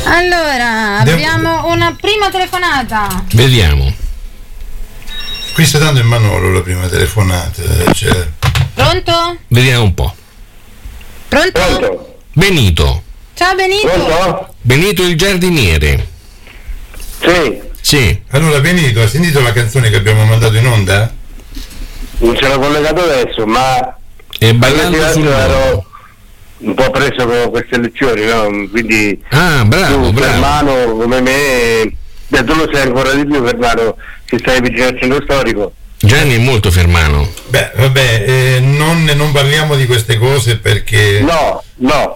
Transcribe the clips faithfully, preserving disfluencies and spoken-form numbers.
Allora, abbiamo una prima telefonata. Vediamo. Qui sta dando in Manolo la prima telefonata. Cioè... Pronto? Vediamo un po'. Pronto? Pronto? Benito. Ciao Benito. Pronto? Benito il giardiniere. Sì. Sì. Allora Benito, hai sentito la canzone che abbiamo mandato in onda? Non ce l'ho collegato adesso, ma E ballando sul ero mondo. un po' preso con queste lezioni, no? Quindi Ah, bravo, tu, bravo. Fermano, come me, beh, tu lo sai ancora di più, Fermano, che stai vicino al centro storico. Gianni è molto fermano. Beh, vabbè, eh, non, non parliamo di queste cose perché... No, no,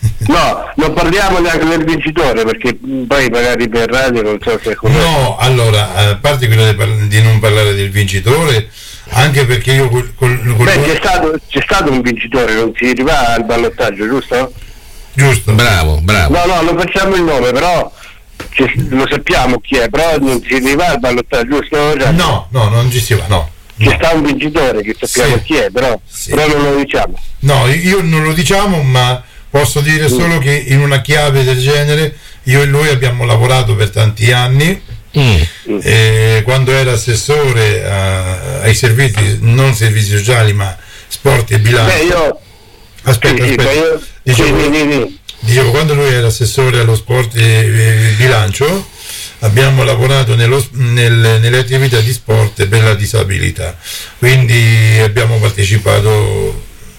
no, non parliamo neanche del vincitore, perché poi magari per radio non so se è corretto. No, allora, a parte quello di, par- di non parlare del vincitore, anche perché io col, col, col Beh, c'è stato, c'è stato un vincitore, non si arriva al ballottaggio, giusto? Giusto. Bravo, bravo. No, no, non facciamo il nome, però c'è- lo sappiamo chi è, però non si arriva al ballottaggio, giusto? Gianni? No, no, non ci si va, no. C'è No, sta un vincitore che sappiamo Sì. chi è, però, Sì. però non lo diciamo. no, io non lo diciamo, ma posso dire solo che in una chiave del genere io e lui abbiamo lavorato per tanti anni. Mm. Eh, quando era assessore a- ai servizi, non servizi sociali, ma sport e bilancio. Beh, io... Aspetta, sì, sì, aspetta. beh, io... Dicevo, sì, sì, sì. dicevo, quando lui era assessore allo sport e, e bilancio, abbiamo lavorato nello- nel- nelle attività di sport per la disabilità, quindi abbiamo partecipato,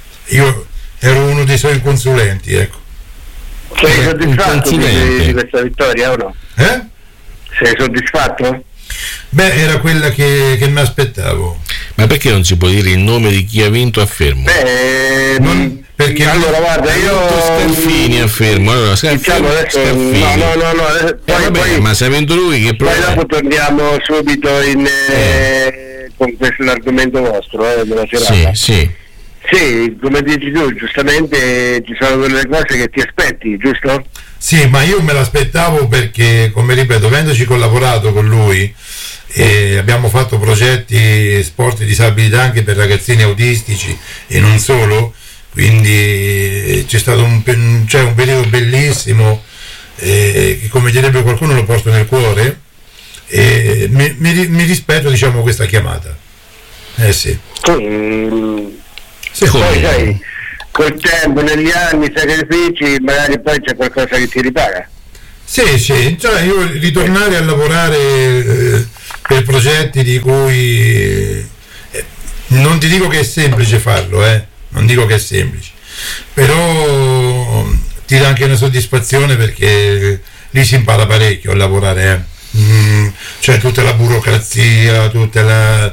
io ero uno dei suoi consulenti, ecco. Sei Un soddisfatto di, consulente. di questa vittoria o no? Eh? Sei soddisfatto? Beh, era quella che, che mi aspettavo. Ma perché non si può dire il nome di chi ha vinto a Fermo? Beh, Non- perché- allora guarda, io... Scarfini a Fermo. Allora, Diciamo Scarfini, adesso... Scarfini. No, no, no, no, eh, Eh, poi, vabbè, poi, ma se ha vinto lui che poi problema? dopo torniamo subito in, eh, con questo l'argomento vostro, eh, della Sì, serata. sì. Sì, come dici tu, giustamente ci sono delle cose che ti aspetti, giusto? Sì, ma io me l'aspettavo perché, come ripeto, avendoci collaborato con lui, e abbiamo fatto progetti sport e disabilità anche per ragazzini autistici e non solo, quindi c'è stato un, pe- c'è un periodo bellissimo eh, che, come direbbe qualcuno, lo porto nel cuore, e mi, mi, ri- mi rispetto, diciamo, questa chiamata. Eh sì. Sì, Sì, Come? poi sai, col tempo, negli anni, sacrifici, magari poi c'è qualcosa che ti ripaga. Sì, sì, cioè io ritornare a lavorare eh, per progetti di cui eh, non ti dico che è semplice farlo, eh, non dico che è semplice, però ti dà anche una soddisfazione perché lì si impara parecchio a lavorare, eh. Mm, cioè tutta la burocrazia, tutta la...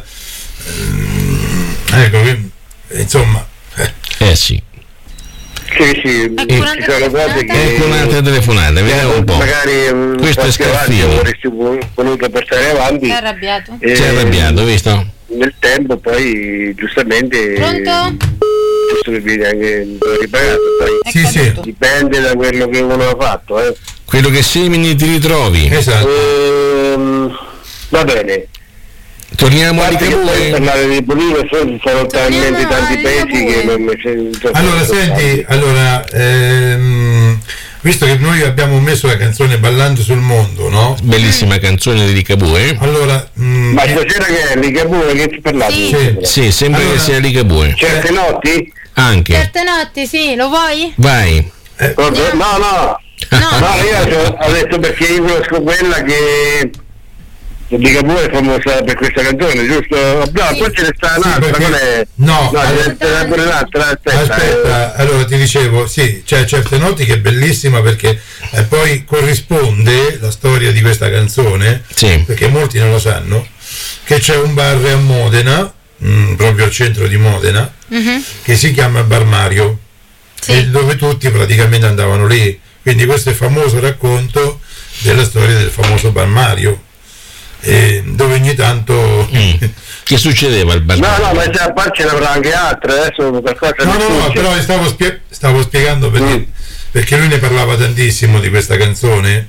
mm, ecco, insomma... eh. Eh sì. Sì, sì, Ecco ci sono cose che... Ecco un'altra telefonata, vediamo un po'. magari un Questo è po' più avanti Scarfini. vorresti voluto portare avanti. È arrabbiato. e Si è arrabbiato, visto? Nel tempo poi giustamente Pronto? giusto che viene anche ripagato, poi È Sì, sì. caduto. dipende da quello che uno ha fatto, eh. Quello che semini ti ritrovi. Esatto. Ehm, va bene. Torniamo a Guarda che poi Ligabue. parlare di Bolivia ci sono talmente tanti a paesi Ligabue. che non mi sento. Allora, senti, allora, ehm, visto che noi abbiamo messo la canzone Ballando sul mondo, no? Bellissima canzone di Ligabue. Allora, mm, Ma stasera che è Ligabue che ci parlate? Sì. Sì. Sì, sembra Allora- che sia Ligabue. Certe notti? Anche. Certe notti, sì, lo vuoi? Vai. eh, No, no, No. no, io ho detto perché io conosco quella che Ligabue è famosa per questa canzone, giusto? No, Sì. poi ce ne sta Sì, un'altra, perché- non è... no, no, allora- ce ne sta pure un'altra, aspetta. aspetta, allora ti dicevo, sì, c'è Certe notti che è bellissima perché eh, poi corrisponde la storia di questa canzone, Sì. perché molti non lo sanno, che c'è un bar a Modena, mm, proprio al centro di Modena, Mhm. che si chiama Bar Mario, Sì. e dove tutti praticamente andavano lì. Quindi questo è il famoso racconto della storia del famoso Bar Mario, eh, dove ogni tanto... Mm. Che succedeva al bar? No, no, ma a parte ce ne avrà anche altre, adesso qualcosa No, mi no, no, sfugge. però stavo, spie- stavo spiegando perché, Mm. perché lui ne parlava tantissimo di questa canzone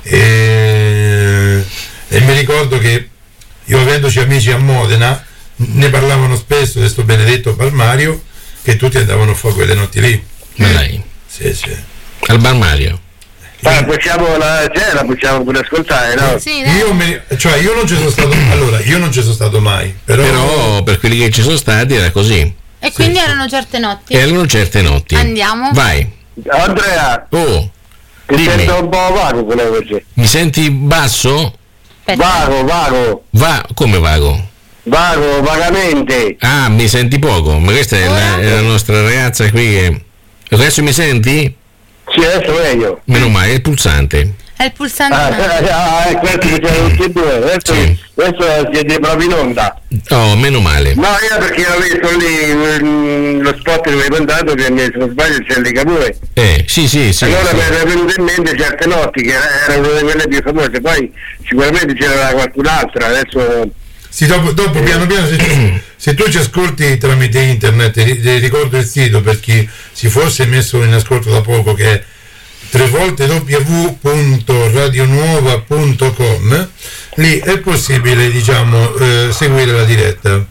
e, e mi ricordo che io, avendoci amici a Modena, ne parlavano spesso di questo benedetto Bar Mario, che tutti andavano a fuoco quelle notti lì. Ma dai. Sì, sì. Al bar Mario. Ma la possiamo, la, cioè, la possiamo pure ascoltare, no? Sì, dai. Io, me, cioè, io non ci sono stato, allora, io non ci sono stato mai, però, Però per quelli che ci sono stati era così. E quindi sì. erano certe notti. Erano certe notti. Andiamo. Vai. Andrea, Oh, ti dimmi. sento un po' vago con la voce. Mi senti basso? Aspetta. Vago, vago, Va, come vago? vago, vagamente. Ah, mi senti poco? Ma questa è la, è la nostra ragazza qui che... Adesso mi senti? Sì, adesso meglio. Meno male, è il pulsante. È il pulsante. Ah, ah, ah, questo che c'erano tutti e due, adesso, Sì. adesso siete proprio in onda. Oh, meno male. No, io perché ho visto lì mm, lo spot che mi hai mandato, che se non sbaglio c'è Ligabue. Eh, sì, sì, sì. Allora sì. mi era venuto in mente certe notti che erano una di quelle più famose, poi sicuramente c'era qualcun'altra, adesso... sì, dopo, dopo piano piano, se tu, se tu ci ascolti tramite internet, ri- ti ricordo il sito per chi si fosse messo in ascolto da poco, che è tre volte w punto radionuova punto com. Lì è possibile, diciamo, eh, seguire la diretta.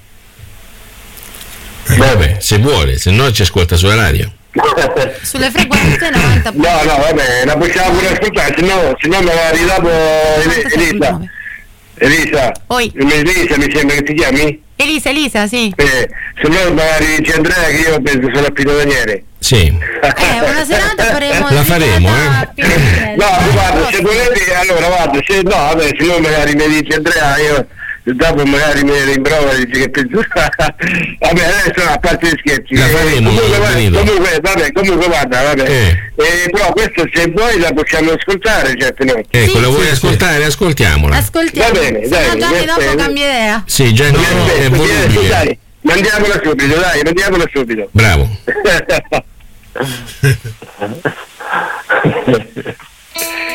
Vabbè, se vuole, se no ci ascolta sulla radio. Sulle frequenze novanta. No, no, vabbè, la possiamo pure ascoltare, se no, se no magari dopo Elisa, Elisa, Oi. Elisa mi sembra che ti chiami? Elisa, Elisa, sì. Eh, se no magari c'è Andrea che io penso sono a Pino Daniele. Sì. Eh, una serata faremo. La faremo, dedicata eh. a Pino Daniele. No, guarda, se volete, allora guarda, se no, vabbè, se no magari mi dice Andrea, io dopo magari mi rimprovera e dice che penso. Vabbè, adesso a parte gli scherzi. La faremo, comunque, va- Benito. comunque, vabbè, comunque guarda, vabbè. Eh. Eh, però questo se vuoi la possiamo ascoltare certe notti. Ecco, Sì, la vuoi sì, ascoltare? Ascoltiamola. Ascoltiamo. Va bene, Se dai, no Gianni questo dopo è- cambia idea. Sì, già no, è Perfetto, volubile. dai, mandiamola subito, dai, mandiamola subito. Bravo.